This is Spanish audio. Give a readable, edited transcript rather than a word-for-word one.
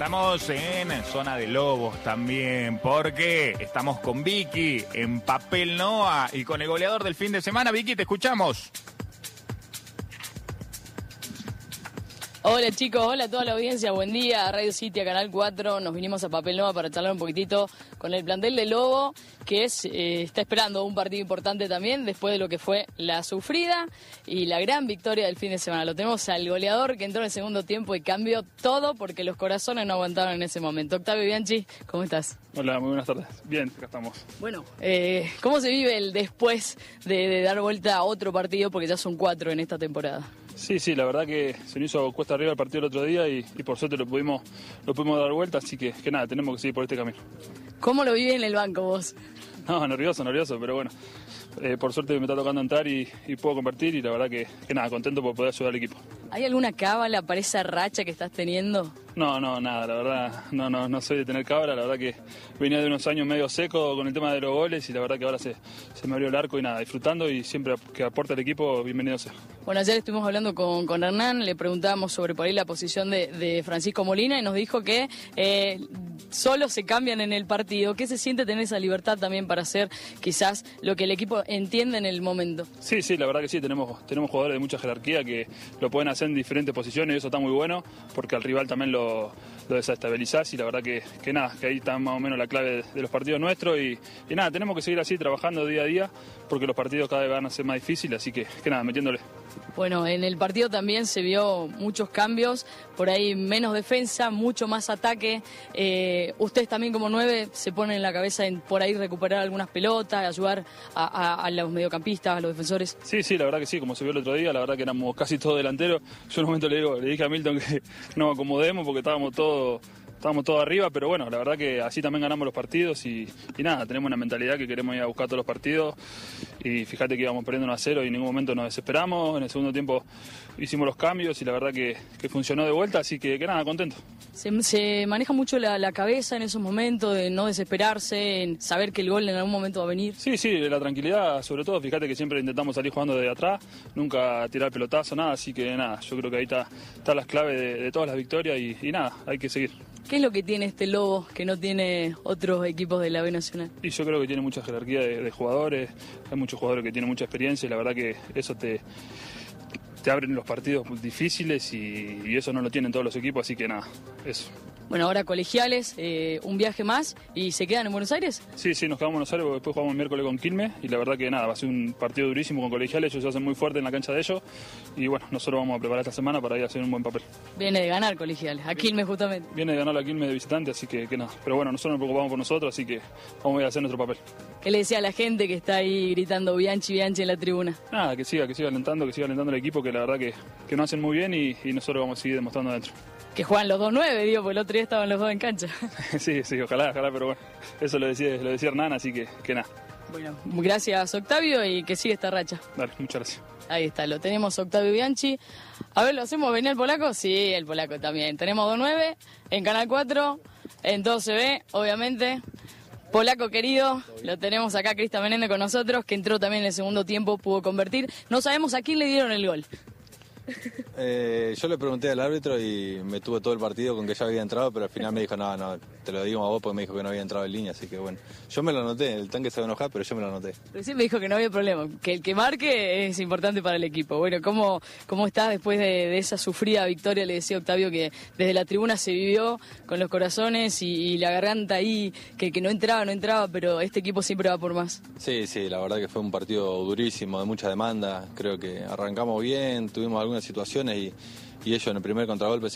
Estamos en zona de lobos también, porque estamos con Vicky en Papel Noa y con el goleador del fin de semana. Vicky, te escuchamos. Hola chicos, hola a toda la audiencia, buen día, a Radio City, a Canal 4, nos vinimos a Papel Noa para charlar un poquitito con el plantel de Lobo, que está esperando un partido importante también, después de lo que fue la sufrida y la gran victoria del fin de semana. Lo tenemos al goleador que entró en el segundo tiempo y cambió todo porque los corazones no aguantaron en ese momento. Octavio Bianchi, ¿cómo estás? Hola, muy buenas tardes. Bien, acá estamos. Bueno, ¿cómo se vive el después de dar vuelta a otro partido? Porque ya son 4 en esta temporada. Sí, la verdad que se nos hizo cuesta arriba el partido el otro día y por suerte lo pudimos dar vuelta, así que nada, tenemos que seguir por este camino. ¿Cómo lo vive en el banco vos? No, nervioso, pero bueno, por suerte me está tocando entrar y puedo convertir y la verdad que nada, contento por poder ayudar al equipo. ¿Hay alguna cábala para esa racha que estás teniendo? No, nada, la verdad, no soy de tener cabra, la verdad que venía de unos años medio seco con el tema de los goles y la verdad que ahora se me abrió el arco y nada, disfrutando y siempre que aporte al equipo, bienvenido sea. Bueno, ayer estuvimos hablando con Hernán, le preguntábamos sobre por ahí la posición de Francisco Molina y nos dijo que solo se cambian en el partido. ¿Qué se siente tener esa libertad también para hacer quizás lo que el equipo entiende en el momento? Sí, la verdad que sí, tenemos jugadores de mucha jerarquía que lo pueden hacer en diferentes posiciones y eso está muy bueno porque al rival también lo desestabilizás y la verdad que nada, que ahí está más o menos la clave de los partidos nuestros y nada, tenemos que seguir así trabajando día a día porque los partidos cada vez van a ser más difíciles, así que nada, metiéndole. Bueno, en el partido también se vio muchos cambios, por ahí menos defensa, mucho más ataque. Ustedes también como 9 se ponen en la cabeza en por ahí recuperar algunas pelotas, ayudar a los mediocampistas, a los defensores. Sí, la verdad que sí, como se vio el otro día, la verdad que éramos casi todos delanteros. Yo en un momento le dije a Milton que nos acomodemos porque estábamos todos arriba, pero bueno, la verdad que así también ganamos los partidos y nada, tenemos una mentalidad que queremos ir a buscar todos los partidos y fíjate que íbamos perdiendo 1-0 y en ningún momento nos desesperamos, en el segundo tiempo hicimos los cambios y la verdad que funcionó de vuelta, así que nada, contento. Se maneja mucho la cabeza en esos momentos de no desesperarse, en saber que el gol en algún momento va a venir. Sí, la tranquilidad sobre todo, fíjate que siempre intentamos salir jugando desde atrás, nunca tirar pelotazo, nada, así que nada, yo creo que ahí está las claves de todas las victorias y nada, hay que seguir. ¿Qué es lo que tiene este Lobo que no tiene otros equipos de la B Nacional? Y yo creo que tiene mucha jerarquía de jugadores, hay muchos jugadores que tienen mucha experiencia y la verdad que eso te abren los partidos difíciles y eso no lo tienen todos los equipos, así que nada, eso. Bueno, ahora colegiales, un viaje más y ¿se quedan en Buenos Aires? Sí, nos quedamos en Buenos Aires porque después jugamos el miércoles con Quilmes y la verdad que nada, va a ser un partido durísimo con colegiales, ellos se hacen muy fuerte en la cancha de ellos y bueno, nosotros vamos a preparar esta semana para ir a hacer un buen papel. Viene de ganar colegiales, a Quilmes justamente. Viene de ganar a Quilmes de visitante, así que nada, pero bueno, nosotros nos preocupamos por nosotros, así que vamos a ir a hacer nuestro papel. ¿Qué le decía a la gente que está ahí gritando Bianchi en la tribuna? Nada, que siga alentando al equipo, que la verdad que nos hacen muy bien y nosotros vamos a seguir demostrando adentro. Que juegan los 2-9, digo, porque el otro día estaban los dos en cancha. Sí, ojalá, pero bueno, eso lo decía Hernán, así que nada. Bueno, gracias Octavio y que siga esta racha. Dale, muchas gracias. Ahí está, lo tenemos Octavio Bianchi. A ver, ¿lo hacemos venir el polaco? Sí, el polaco también. Tenemos 2-9 en Canal 4, en 12B, obviamente. Polaco querido, lo tenemos acá Cristian Menéndez con nosotros, que entró también en el segundo tiempo, pudo convertir. No sabemos a quién le dieron el gol. Yo le pregunté al árbitro y me tuvo todo el partido con que ya había entrado, pero al final me dijo, no, te lo digo a vos porque me dijo que no había entrado en línea, así que bueno. Yo me lo anoté, el tanque se va a enojar, pero yo me lo anoté. Recién me dijo que no había problema, que el que marque es importante para el equipo. Bueno, ¿cómo estás después de esa sufrida victoria? Le decía Octavio que desde la tribuna se vivió con los corazones y la garganta ahí, que no entraba, pero este equipo siempre va por más. Sí, la verdad que fue un partido durísimo, de mucha demanda. Creo que arrancamos bien, tuvimos algunas situaciones y ellos en el primer contragolpe